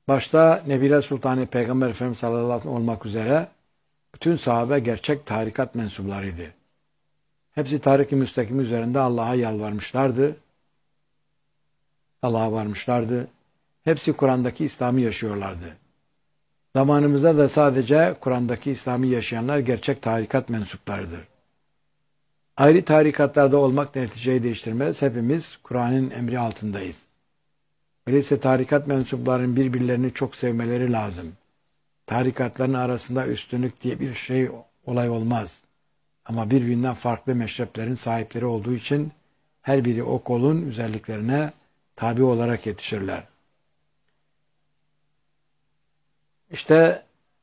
Başta Nebile Sultanı Peygamber Efendimiz sallallahu aleyhi ve sellem olmak üzere bütün sahabe gerçek tarikat mensuplarıydı. Hepsi tarik-i müstakim üzerinde Allah'a yalvarmışlardı. Allah'a varmışlardı. Hepsi Kur'an'daki İslam'ı yaşıyorlardı. Zamanımızda da sadece Kur'an'daki İslam'ı yaşayanlar gerçek tarikat mensuplarıdır. Ayrı tarikatlarda olmak neticeyi değiştirmez. Hepimiz Kur'an'ın emri altındayız. Öyleyse tarikat mensuplarının birbirlerini çok sevmeleri lazım. Tarikatların arasında üstünlük diye bir olay olmaz. Ama birbirinden farklı meşreplerin sahipleri olduğu için her biri o kolun özelliklerine tabi olarak yetişirler. İşte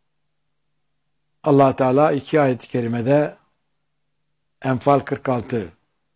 Allah Teala 2 ayet-i kerimede Enfal 46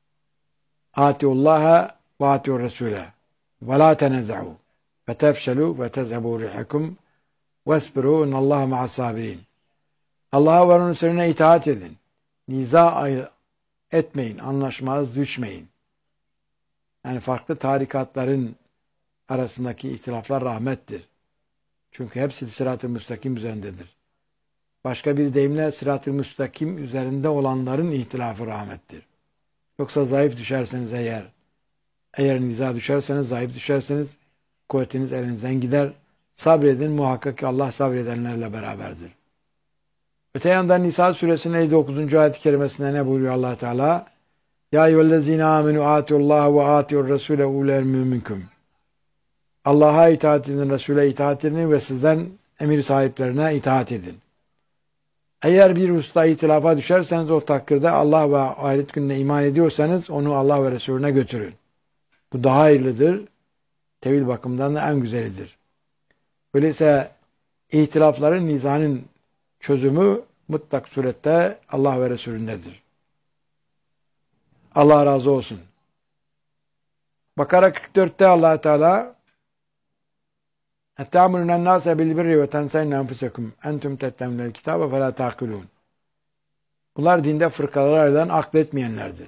Atiullaha ve atiur Resule ve la teneza'u ve tefşelu ve tezhebu rihukum vesbiru innallaha ma'as sabirin. Allah'a ve onun Resulüne itaat edin. Niza etmeyin, anlaşmaz düşmeyin. Yani farklı tarikatların arasındaki ihtilaflar rahmettir. Çünkü hepsi sırat-ı müstakim üzerindedir. Başka bir deyimle sırat-ı müstakim üzerinde olanların ihtilafı rahmettir. Yoksa zayıf düşerseniz eğer niza düşerseniz, zayıf düşerseniz kuvvetiniz elinizden gider. Sabredin, muhakkak ki Allah sabredenlerle beraberdir. Öte yandan Nisa suresinin 59. ayet-i kerimesinde ne buyuruyor Allah Teala? Ya eyyühellezine amenu atiullaha ve atiur Resule ulul minkum. Allah'a itaat edin, Resul'e itaat edin ve sizden emir sahiplerine itaat edin. Eğer bir hususta ihtilafa düşerseniz o takdirde Allah ve ahiret gününe iman ediyorsanız onu Allah ve Resulüne götürün. Bu daha hayırlıdır. Tevil bakımından da en güzelidir. Öyleyse ihtilafların nizanın çözümü mutlak surette Allah ve Resulündedir. Allah razı olsun. Bakara 44'te Allah Teala اَتَّعْمُلُنَ النَّاسَ بِالْبِرِّ وَتَنْسَيْنَ أَنْفُسَكُمْ اَنْتُمْ تَتَّمْنَ الْكِتَابَ فَلَا تَعْقِلُونَ. Bunlar dinde fırkalara ayrılan akletmeyenlerdir.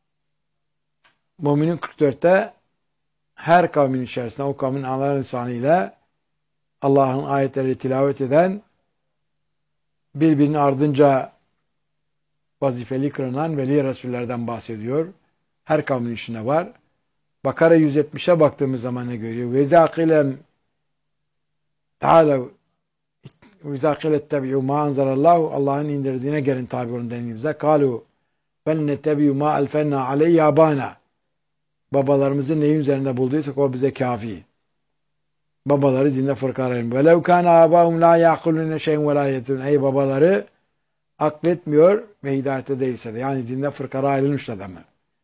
Müminin 44'te her kavmin içerisinde o kavmin ana lisanıyla Allah'ın ayetleri tilavet eden birbirinin ardınca vazifeli kılınan veli Resullerden bahsediyor. Her kavmin içinde var. Bakara 170'e baktığımız zaman ne görüyor? وَاِذَا قِلَمْ Teala وَاِذَا تَبِعُوا مَا أَنْزَلَ اللّٰهُ Allah'ın indirdiğine gelin tabi olun denildiğimizde قَالُوا فَلْنَتَّبِعُوا مَا أَلْفَنَّا عَلَيْهِ آبَانَا. Babalarımızı neyin üzerinde bulduysak o bize kafi. Babaları dinde fırkalarım. وَلَوْ كَانَ آبَاهُمْ لَا يَعْقِلُونَ شَيْءٍ وَلَا يَهْتَدُونَ. Ey babaları akletmiyor ve hidayette değilse de, yani dinde fırkara ayrılmış adamı.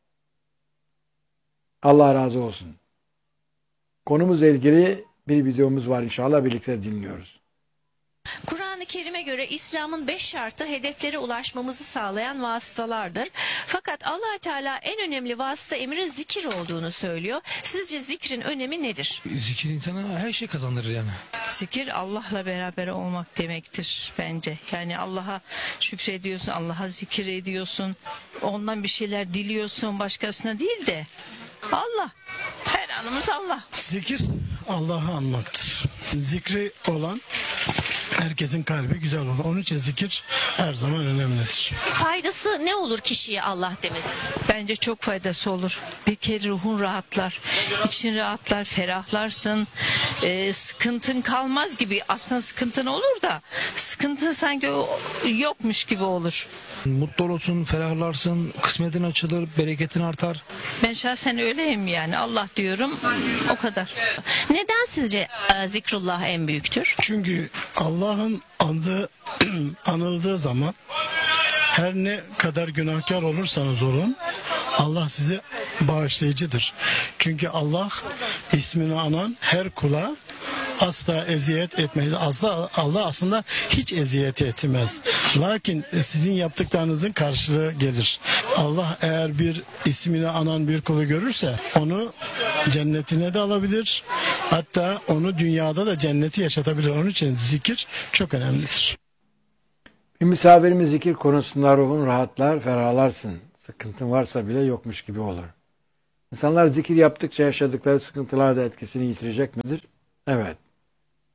Allah razı olsun. Konumuzla ilgili bir videomuz var, inşallah birlikte dinliyoruz. Kur'an-ı Kerim'e göre İslam'ın 5 şartı hedeflere ulaşmamızı sağlayan vasıtalardır. Fakat Allah Teala en önemli vasıta emrin zikir olduğunu söylüyor. Sizce zikrin önemi nedir? Zikir insana her şey kazandırır yani. Zikir Allah'la beraber olmak demektir bence. Yani Allah'a şükrediyorsun, Allah'a zikir ediyorsun. Ondan bir şeyler diliyorsun, başkasına değil de Allah. Her anımız Allah. Zikir Allah'ı anmaktır. Zikri olan herkesin kalbi güzel olur. Onun için zikir her zaman önemlidir. Faydası ne olur kişiye Allah demesi? Bence çok faydası olur. Bir kere ruhun rahatlar, için rahatlar, ferahlarsın. Sıkıntın kalmaz gibi. Aslında sıkıntın olur da sıkıntın sanki yokmuş gibi olur. Mutlu olursun, ferahlarsın, kısmetin açılır, bereketin artar. Ben şahsen öyleyim yani. Allah diyorum, o kadar. Neden sizce zikrullah en büyüktür? Çünkü Allah'ın adı anıldığı zaman her ne kadar günahkar olursanız olun Allah size bağışlayıcıdır. Çünkü Allah ismini anan her kula asla eziyet etmez. Allah aslında hiç eziyet etmez. Lakin sizin yaptıklarınızın karşılığı gelir. Allah eğer bir ismini anan bir kulu görürse onu cennetine de alabilir. Hatta onu dünyada da cenneti yaşatabilir. Onun için zikir çok önemlidir. Bir misafirimiz zikir konusunda ruhun rahatlar, ferahlarsın. Sıkıntın varsa bile yokmuş gibi olur. İnsanlar zikir yaptıkça yaşadıkları sıkıntılar da etkisini yitirecek midir? Evet.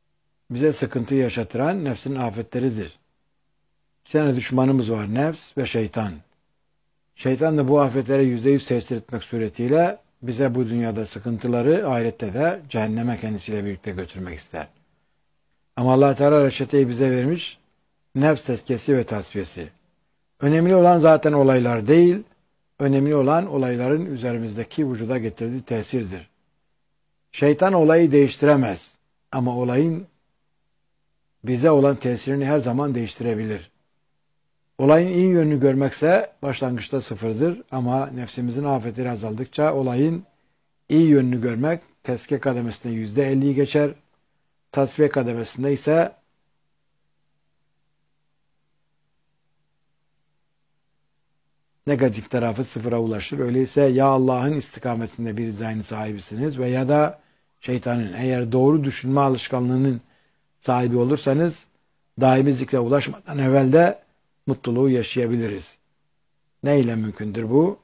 bize sıkıntı yaşatıran nefsin afetleridir. Bir tane düşmanımız var, nefs ve şeytan. Şeytan da bu afetlere %100 tesir etmek suretiyle bize bu dünyada sıkıntıları, ahirette de cehenneme kendisiyle birlikte götürmek ister. Ama Allah Teala reçeteyi bize vermiş, nefs tezkiyesi ve tasfiyesi. Önemli olan zaten olaylar değil, önemli olan olayların üzerimizdeki vücuda getirdiği tesirdir. Şeytan olayı değiştiremez ama olayın bize olan tesirini her zaman değiştirebilir. Olayın iyi yönünü görmekse başlangıçta sıfırdır ama nefsimizin afetleri azaldıkça olayın iyi yönünü görmek tezkiye kademesinde %50'yi geçer, tasfiye kademesinde ise negatif tarafı sıfıra ulaşır. Öyleyse ya Allah'ın istikametinde bir zihin sahibisiniz ve ya da şeytanın. Eğer doğru düşünme alışkanlığının sahibi olursanız daimi zikre ulaşmadan evvel de mutluluğu yaşayabiliriz. Ne ile mümkündür bu?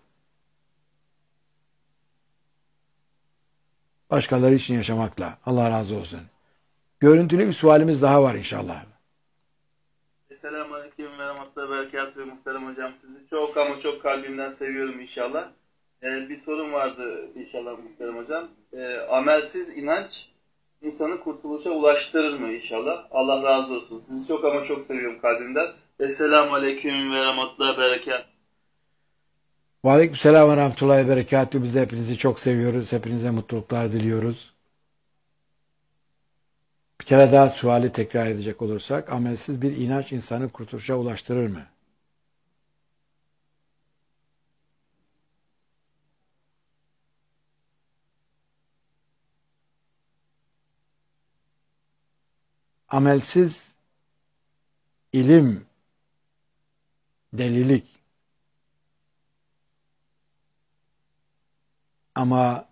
Başkaları için yaşamakla. Allah razı olsun. Görüntülü bir sualimiz daha var inşallah. Selamünaleyküm ve rahmetullahi ve berekatuhu muhterem hocam. Sizi çok ama çok kalbimden seviyorum inşallah. Bir sorun vardı inşallah muhterem hocam. Amelsiz inanç insanı kurtuluşa ulaştırır mı inşallah? Allah razı olsun. Sizi çok ama çok seviyorum kalbimden. Selamünaleyküm ve rahmetullahi ve berekatuhu. Ve aleykümselam ve rahmetullahi ve berekatuhu. Biz de hepinizi çok seviyoruz. Hepinize mutluluklar diliyoruz. Bir kere daha suali tekrar edecek olursak, amelsiz bir inanç insanı kurtuluşa ulaştırır mı? Amelsiz ilim, delilik. Ama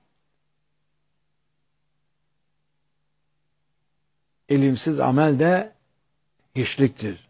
ilimsiz amel de hiçliktir.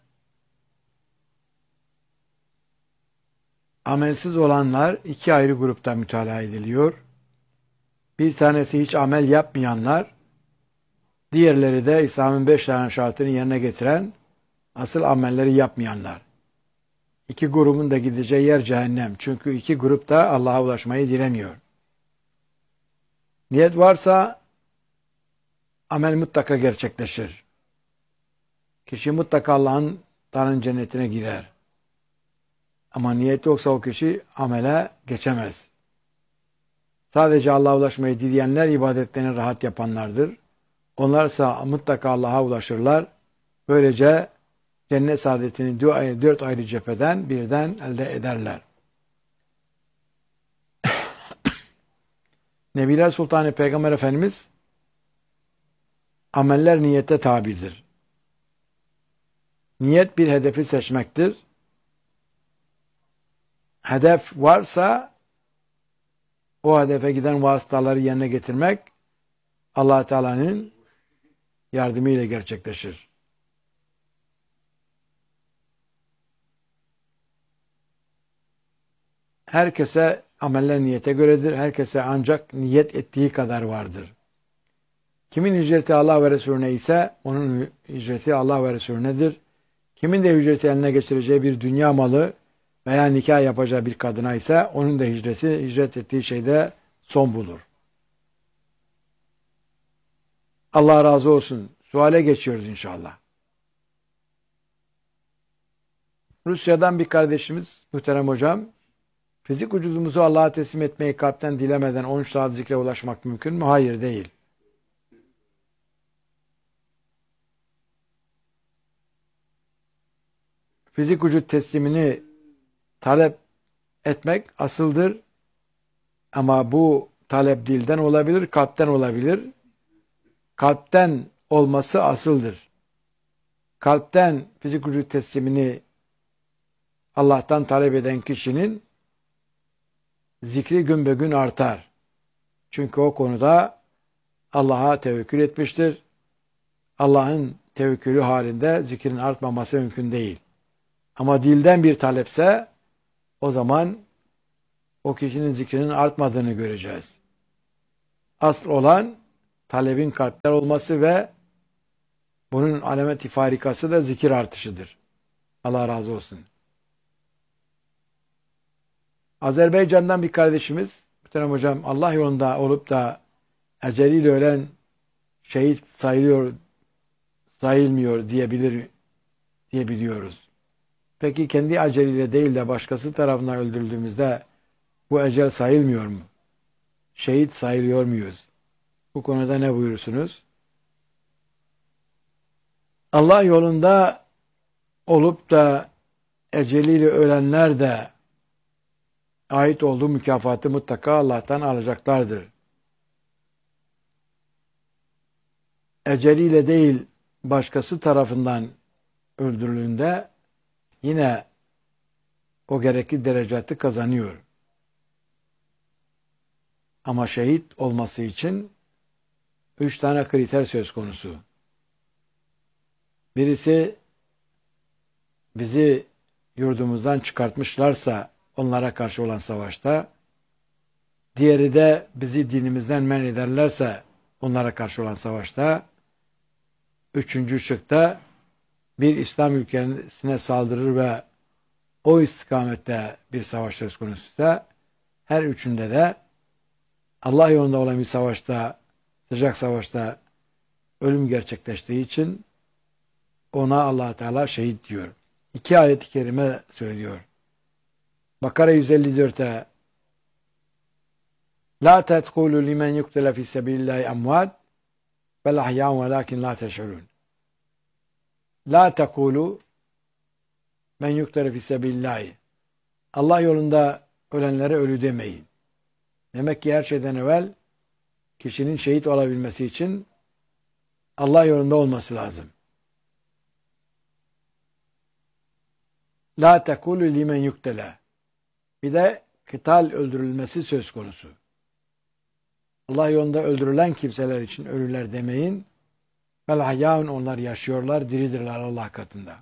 Amelsiz olanlar iki ayrı grupta mütalaa ediliyor. Bir tanesi hiç amel yapmayanlar, diğerleri de İslam'ın 5 tane şartını yerine getiren, asıl amelleri yapmayanlar. İki grubun da gideceği yer cehennem. Çünkü iki grup da Allah'a ulaşmayı dilemiyor. Niyet varsa amel mutlaka gerçekleşir. Kişi mutlaka Allah'ın Tanrı'nın cennetine girer. Ama niyeti yoksa o kişi amele geçemez. Sadece Allah'a ulaşmayı dileyenler ibadetlerini rahat yapanlardır. Onlarsa mutlaka Allah'a ulaşırlar. Böylece cennet saadetini 4 ayrı cepheden birden elde ederler. Nebiler Sultanı Peygamber Efendimiz ameller niyete tabidir. Niyet bir hedefi seçmektir. Hedef varsa o hedefe giden vasıtaları yerine getirmek Allah Teala'nın yardımıyla gerçekleşir. Herkese ameller niyete göredir. Herkese ancak niyet ettiği kadar vardır. Kimin hicreti Allah ve Resulüne ise onun hicreti Allah ve Resulünedir. Kimin de hicreti eline geçireceği bir dünya malı veya nikah yapacağı bir kadına ise onun da hicret ettiği şeyde son bulur. Allah razı olsun. Suale geçiyoruz inşallah. Rusya'dan bir kardeşimiz, muhterem hocam, fizik vücudumuzu Allah'a teslim etmeyi kalpten dilemeden 13 saat zikre ulaşmak mümkün mü? Hayır, değil. Fizik vücut teslimini talep etmek asıldır. Ama bu talep dilden olabilir, kalpten olabilir. Kalpten olması asıldır. Kalpten fizik vücut teslimini Allah'tan talep eden kişinin zikri gün be gün artar. Çünkü o konuda Allah'a tevekkül etmiştir. Allah'ın tevekkülü halinde zikrin artmaması mümkün değil. Ama dilden bir talepse o zaman o kişinin zikrinin artmadığını göreceğiz. Asıl olan talebin kalpten olması ve Bunun alameti farikası da zikir artışıdır. Allah razı olsun. Azerbaycan'dan bir kardeşimiz, muhterem hocam, Allah yolunda olup da eceliyle ölen şehit sayılıyor, sayılmıyor diyebiliyoruz. Peki kendi eceliyle değil de başkası tarafından öldürüldüğümüzde bu ecel sayılmıyor mu? Şehit sayılıyor muyuz? Bu konuda ne buyurursunuz? Allah yolunda olup da eceliyle ölenler de ait olduğu mükafatı mutlaka Allah'tan alacaklardır. Eceliyle değil başkası tarafından öldürüldüğünde yine o gerekli derecatı kazanıyor. Ama şehit olması için 3 tane kriter söz konusu. Birisi bizi yurdumuzdan çıkartmışlarsa onlara karşı olan savaşta, diğeri de bizi dinimizden men ederlerse onlara karşı olan savaşta, üçüncü şıkta bir İslam ülkesine saldırır ve o istikamette bir savaş söz konusuysa, her üçünde de Allah yolunda olan bir savaşta, sıcak savaşta ölüm gerçekleştiği için ona Allah Teala şehit diyor. 2 ayet-i kerime söylüyor. Bakara 154'te La tedhulu limen yuktele fi sebilillahi amvat bel ahya'un velakin la teş'urun. La tekulu men yuktele fi sebilillahi. Allah yolunda ölenlere ölü demeyin. Demek ki her şeyden evvel kişinin şehit olabilmesi için Allah yolunda olması lazım. La tekulu limen yuktele. Bir de kıtal öldürülmesi söz konusu. Allah yolunda öldürülen kimseler için ölüler demeyin. Vel hayaun, onlar yaşıyorlar, diridirler Allah katında.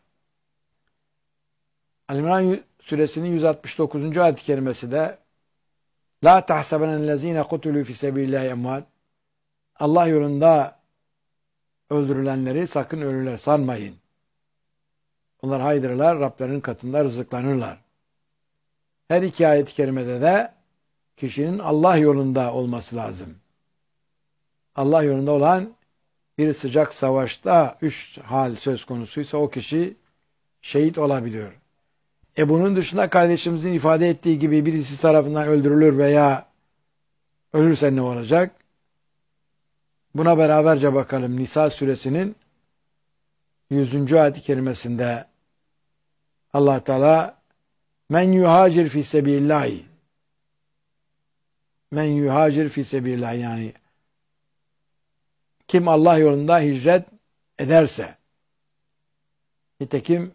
Al-İmran suresinin 169. ayet-i kerimesi de La tahsabenellezine kutulu fi sebilillahi emvat. Allah yolunda öldürülenleri sakın ölüler sanmayın. Onlar haydırlar, Rablerinin katında rızıklanırlar. Her iki ayet-i kerimede de kişinin Allah yolunda olması lazım. Allah yolunda olan bir sıcak savaşta 3 hal söz konusuysa o kişi şehit olabiliyor. Bunun dışında kardeşimizin ifade ettiği gibi birisi tarafından öldürülür veya ölürse ne olacak? Buna beraberce bakalım. Nisa suresinin 100. ayet-i kerimesinde Allah Teala men yuhacir fi sebilillahi, men yuhacir fi sebilillahi, yani kim Allah yolunda hicret ederse, nitekim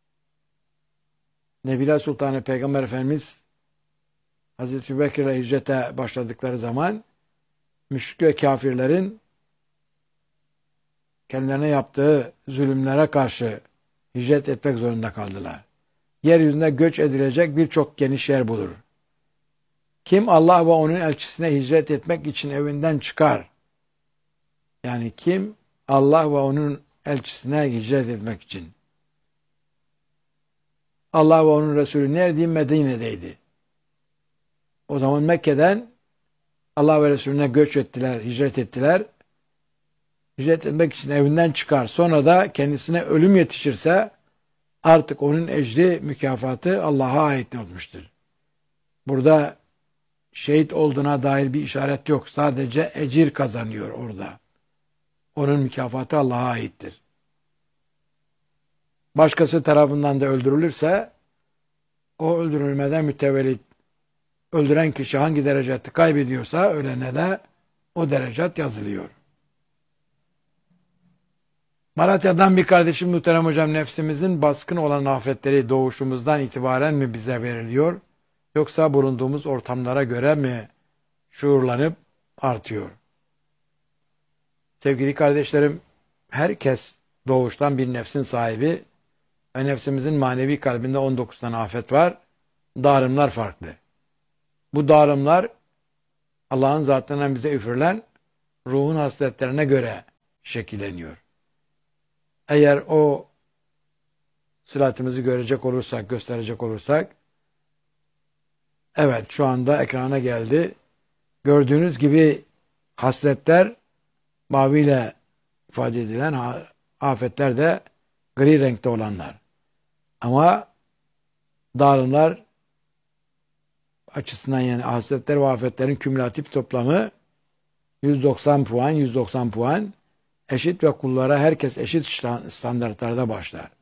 Nebila Sultanı Peygamber Efendimiz Hazreti Ebubekir'le hicrete başladıkları zaman müşrik ve kafirlerin kendilerine yaptığı zulümlere karşı hicret etmek zorunda kaldılar. Yeryüzünde göç edilecek birçok geniş yer bulur. Kim Allah ve onun elçisine hicret etmek için evinden çıkar, yani kim Allah ve onun elçisine hicret etmek için, Allah ve onun Resulü nerede? Medine'deydi. O zaman Mekke'den Allah ve Resulüne göç ettiler, hicret ettiler. Hicret etmek için evinden çıkar. Sonra da kendisine ölüm yetişirse artık onun ecri, mükafatı Allah'a ait olmuştur. Burada şehit olduğuna dair bir işaret yok. Sadece ecir kazanıyor orada. Onun mükafatı Allah'a aittir. Başkası tarafından da öldürülürse o öldürülmeden mütevellit öldüren kişi hangi derecatı kaybediyorsa ölene de o derecat yazılıyor. Malatya'dan bir kardeşim, muhterem hocam, nefsimizin baskın olan afetleri doğuşumuzdan itibaren mi bize veriliyor, yoksa bulunduğumuz ortamlara göre mi şuurlanıp artıyor? Sevgili kardeşlerim, herkes doğuştan bir nefsin sahibi ve nefsimizin manevi kalbinde 19 tane afet var. Dağılımlar farklı. Bu dağılımlar Allah'ın zatından bize üfürülen ruhun hasletlerine göre şekilleniyor. eğer o sıratımızı görecek olursak, gösterecek olursak, evet şu anda ekrana geldi. Gördüğünüz gibi hasletler maviyle ifade edilen, afetler de gri renkte olanlar. Ama dağılımlar açısından, yani hasletler ve afetlerin kümülatif toplamı 190 puan, 190 puan, eşit ve kullara herkes eşit standartlarda başlar.